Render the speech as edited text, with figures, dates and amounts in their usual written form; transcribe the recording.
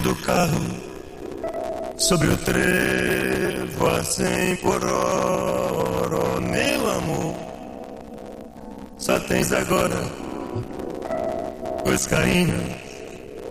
do carro, sobre o trevo a 100 por hora, meu amor. Só tens agora os carinhos